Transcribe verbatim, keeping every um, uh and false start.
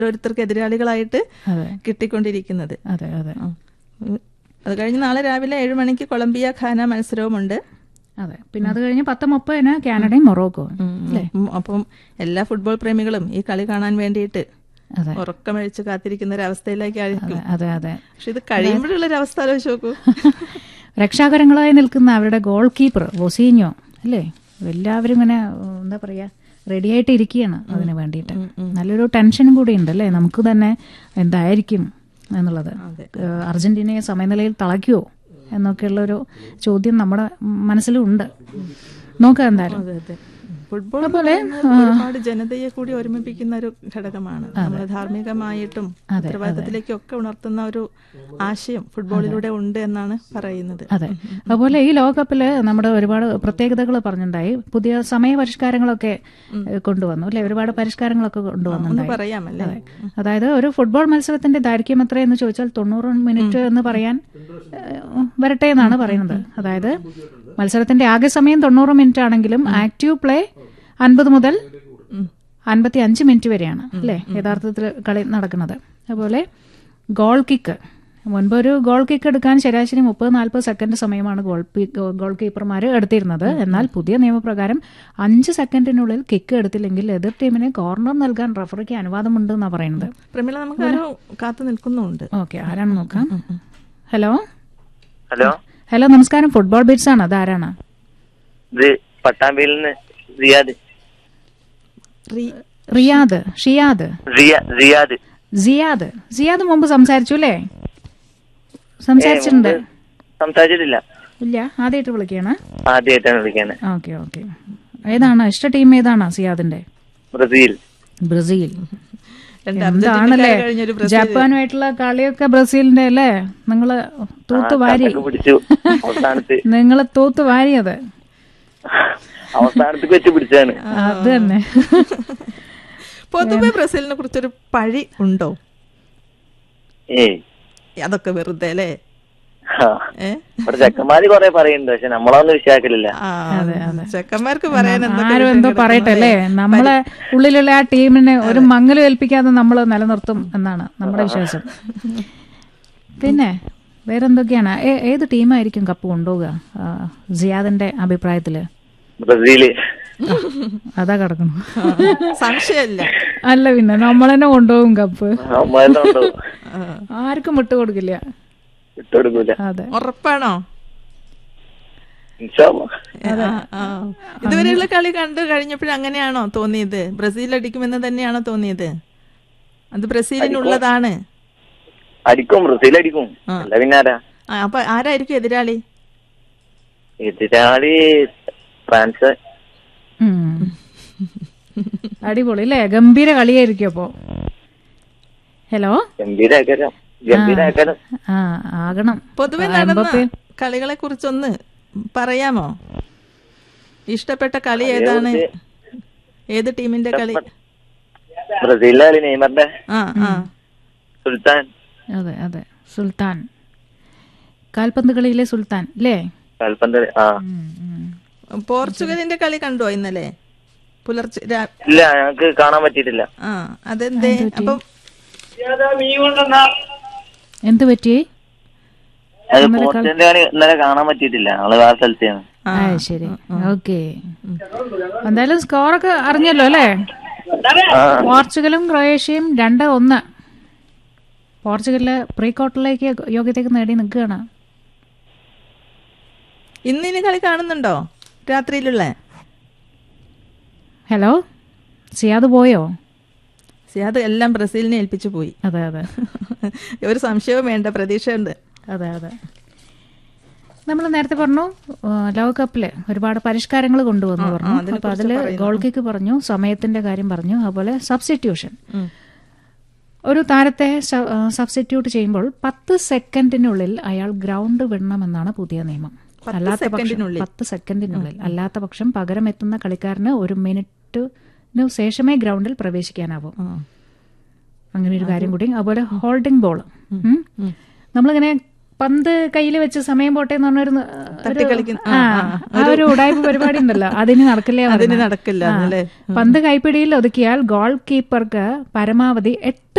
ഓരോരുത്തർക്ക് എതിരാളികളായിട്ട് കിട്ടിക്കൊണ്ടിരിക്കുന്നത്. അതെ അതെ. അത് കഴിഞ്ഞ് നാളെ രാവിലെ ഏഴു മണിക്ക് കൊളംബിയ ഖാന മത്സരവുമുണ്ട്. അതെ, പിന്നെ അത് കഴിഞ്ഞ് പത്ത് മുപ്പതിന് കാനഡയും മൊറോക്കോ. അപ്പം എല്ലാ ഫുട്ബോൾ പ്രേമികളും ഈ കളി കാണാൻ വേണ്ടിയിട്ട് ഉറക്കമഴിച്ച് കാത്തിരിക്കുന്ന ഒരു അവസ്ഥയിലേക്കായിരിക്കും. അതെ അതെ. പക്ഷെ ഇത് കഴിയുമ്പോഴുള്ള ഒരു അവസ്ഥ ആലോചിച്ച് നോക്കൂ. രക്ഷാകരങ്ങളായി നിൽക്കുന്ന അവരുടെ ഗോൾ കീപ്പർ വൊസീഞ്ഞോ അല്ലേ, എല്ലാവരും ഇങ്ങനെ എന്താ പറയാ റെഡിയായിട്ട് ഇരിക്കുകയാണ് അതിന് വേണ്ടിയിട്ട്. നല്ലൊരു ടെൻഷനും കൂടി ഉണ്ട് അല്ലേ നമുക്ക് തന്നെ, എന്തായിരിക്കും എന്നുള്ളത്. അർജന്റീനയെ സമനിലയിൽ തളയ്ക്കുമോ എന്നൊക്കെയുള്ളൊരു ചോദ്യം നമ്മുടെ മനസ്സിലുണ്ട്. നോക്കാം എന്തായാലും. ഫുട്ബോൾ പോലെ ഒരുപാട് ജനതയെ കൂടി ഒരുമിപ്പിക്കുന്ന ഒരു ഘടകമാണ്. നമ്മൾ ധാർമ്മികമായിട്ടും ഉത്തരവാദിത്തത്തിലേക്കും ഒക്കെ ഉണർത്തുന്ന ഒരു ആശയം ഫുട്ബോളിലൂടെ ഉണ്ട് എന്നാണ് പറയുന്നത്. അതെ, അതുപോലെ ഈ ലോകകപ്പില് നമ്മുടെ ഒരുപാട് പ്രത്യേകതകൾ പറഞ്ഞിട്ടുണ്ടായി. പുതിയ സമയ പരിഷ്കാരങ്ങളൊക്കെ കൊണ്ടുവന്നു അല്ലെ, ഒരുപാട് പരിഷ്കാരങ്ങളൊക്കെ കൊണ്ടുവന്നിട്ടുണ്ടായി. പറയാമല്ലേ, അതായത് ഒരു ഫുട്ബോൾ മത്സരത്തിന്റെ ദൈർഘ്യം എത്രയെന്ന് ചോദിച്ചാൽ തൊണ്ണൂറ് മിനിറ്റ് എന്ന് പറയാൻ വരട്ടെ എന്നാണ് പറയുന്നത്. അതായത് മത്സരത്തിന്റെ ആകെ സമയം തൊണ്ണൂറ് മിനിറ്റ് ആണെങ്കിലും ആക്റ്റീവ് പ്ലേ അൻപത് മുതൽ അൻപത്തി അഞ്ച് മിനിറ്റ് വരെയാണ് അല്ലേ യഥാർത്ഥത്തിൽ കളി നടക്കുന്നത്. അതുപോലെ ഗോൾ കിക്ക്, മുൻപ് ഒരു ഗോൾ കിക്ക് എടുക്കാൻ ശരാശരി മുപ്പത് നാൽപ്പത് സെക്കൻഡ് സമയമാണ് ഗോൾ ഗോൾ കീപ്പർമാർ എടുത്തിരുന്നത്. എന്നാൽ പുതിയ നിയമപ്രകാരം അഞ്ച് സെക്കൻഡിനുള്ളിൽ കിക്ക് എടുത്തില്ലെങ്കിൽ എതിർ ടീമിന് കോർണർ നൽകാൻ റഫറിക്ക് അനുവാദമുണ്ട് എന്നാണ് പറയുന്നത്. പ്രമിള, നമുക്ക് ആരോ കാത്തു നിൽക്കുന്നുണ്ട്. ഓക്കെ, ആരാണ് നോക്കാം. ഹലോ ഹലോ ഹലോ നമസ്കാരം, ഫുട്ബോൾ ബീറ്റ്സ് ആണ്. അത് ആരാണ്? പട്ടാമ്പിയിൽ നിന്ന് Riyadh. Riyadh Shiyad Riyadh Siyad Siyad മുമ്പ് സംസാരിച്ചു അല്ലേ? സംസാരിച്ചിട്ടുണ്ട്? സംസാരിച്ചിട്ടില്ല. ഇല്ല, ആദ്യമായിട്ട് വിളിക്കാണ്. ആദ്യമായിട്ടാണ് വിളിക്കാണ്. Okay okay. ഏതാണ് ഇഷ്ട ടീം? ഏതാണ് സിയാദിന്റെ? ബ്രസീൽ. ബ്രസീൽ എന്താണല്ലേ, ജപ്പാനുമായിട്ടുള്ള കളിയൊക്കെ ബ്രസീലിന്റെ അല്ലേ? നിങ്ങള് തൂത്ത് വാരി നിങ്ങള് തൂത്ത് വാരിയത് അവസാനത്തേക്ക് വെച്ച് പിടിച്ചാണ്. അത് തന്നെ. പൊതുവെ ബ്രസീലിനെ കുറിച്ചൊരു പഴി ഉണ്ടോ? ഏയ്, അതൊക്കെ വെറുതെ അല്ലേ? ചെക്കന്മാര് കൊറേ പറയുന്നുണ്ട്, പക്ഷെ നമ്മളൊന്നും വിശ്വാസമില്ല. ചെക്കന്മാർക്ക് പറയാൻ ആരും എന്തോ പറയട്ടെ അല്ലേ, നമ്മളെ ഉള്ളിലുള്ള ആ ടീമിനെ ഒരു മങ്ങലും ഏൽപ്പിക്കാതെ നമ്മൾ നിലനിർത്തും എന്നാണ് നമ്മുടെ വിശ്വാസം. പിന്നെ വേറെന്തൊക്കെയാണ്? ഏത് ടീമായിരിക്കും കപ്പ് കൊണ്ടുപോവുക സിയാദിന്റെ അഭിപ്രായത്തില്? ബ്രസീല്. അതാ കിടക്കണം, സംശയമില്ല. അല്ല പിന്നെ നമ്മൾ തന്നെ കൊണ്ടുപോകും കപ്പ്, ആർക്കും വിട്ടുകൊടുക്കില്ല. അതെ, ഉറപ്പാണോ? ഇതുവരെയുള്ള കളി കണ്ടു കഴിഞ്ഞപ്പോഴും അങ്ങനെയാണോ തോന്നിയത്? ബ്രസീൽ അടിക്കുമെന്ന് തന്നെയാണോ തോന്നിയത്? അത് ബ്രസീലിനുള്ളതാണ്. അടിക്കും, ബ്രസീൽ അടിക്കും. പിന്നെ ആരാ? അപ്പൊ ആരായിരിക്കും എതിരാളി? എതിരാളി ഫ്രാൻസ്. അടിപൊളി അല്ലേ, ഗംഭീര കളിയായിരിക്കും അപ്പൊ. ഹലോ, ആകണം. പൊതുവെ നടന്ന കളികളെ കുറിച്ചൊന്ന് പറയാമോ? ഇഷ്ടപ്പെട്ട കളി ഏതാണ്? ഏത് ടീമിന്റെ കളി? ബ്രസീലിലെ കളി, നെയ്മറിന്റെ സുൽത്താൻ. അതെ അതെ, സുൽത്താൻ, കാൽപന്ത് കളിയിലെ സുൽത്താൻ അല്ലേ? കാൽപന്ത്. പോർച്ചുഗലിന്റെ കളി കണ്ടോ ഇന്നലെ പുലർച്ചെ? ഇല്ല, ഞങ്ങൾക്ക് കാണാൻ പറ്റിയിട്ടില്ല. ആ, അതെന്തേ? അപ്പം എന്ത് പറ്റി? പോർച്ചുഗലിന്റെ കളി ഇന്നലെ കാണാൻ പറ്റിയിട്ടില്ല, ഞങ്ങള് വേറെ സ്ഥലത്താണ്. ശരി, ഓക്കെ. എന്തായാലും സ്കോറൊക്കെ അറിഞ്ഞല്ലോ അല്ലേ? പോർച്ചുഗലും ക്രൊയേഷ്യയും രണ്ട് ഒന്ന്. പോർച്ചുഗലില് പ്രീ ക്വാർട്ടറിലേക്ക് യോഗ്യതയ്ക്ക് നേടി നിൽക്കുകയാണ്. ഇന്നിനി കളി കാണുന്നുണ്ടോ രാത്രിയിലുള്ള? ഹലോ, സിയാദ് പോയോ? സിയാദ് എല്ലാം ബ്രസീലിനെ ഏൽപ്പിച്ചു പോയി. അതെ അതെ, ഒരു സംശയവും വേണ്ട, പ്രതീക്ഷയുണ്ട്. അതെ അതെ. നമ്മൾ നേരത്തെ പറഞ്ഞു ലോകകപ്പില് ഒരുപാട് പരിഷ്കാരങ്ങൾ കൊണ്ടുവന്നു പറഞ്ഞു. അപ്പൊ അതില് ഗോൾ കിക്ക് പറഞ്ഞു, സമയത്തിന്റെ കാര്യം പറഞ്ഞു, അതുപോലെ സബ്സ്റ്റിറ്റ്യൂഷൻ. ഒരു താരത്തെ സബ്സ്റ്റിറ്റ്യൂട്ട് ചെയ്യുമ്പോൾ പത്ത് സെക്കൻഡിനുള്ളിൽ അയാൾ ഗ്രൗണ്ട് വിടണമെന്നാണ് പുതിയ നിയമം. അല്ലാത്ത പക്ഷം പത്ത് സെക്കൻഡിനുള്ളിൽ അല്ലാത്ത പക്ഷം പകരം എത്തുന്ന കളിക്കാരന് ഒരു മിനിറ്റിനു ശേഷമേ ഗ്രൗണ്ടിൽ പ്രവേശിക്കാനാവും. അങ്ങനെ ഒരു കാര്യം കൂടി. അതുപോലെ ഹോൾഡിംഗ് ബോൾ, നമ്മളിങ്ങനെ പന്ത് കയ്യിൽ വെച്ച് സമയം പോട്ടെ എന്ന് പറഞ്ഞൊരു തട്ടിക്കളിക്കുന്ന- ആ ആ ഒരു ഉടായ്പ പരിപാടി ഉണ്ടല്ലോ, അതിന് നടക്കില്ല. അതിന് നടക്കില്ല. പന്ത് കൈപ്പിടിയിൽ ഒതുക്കിയാൽ ഗോൾ കീപ്പർക്ക് പരമാവധി എട്ട്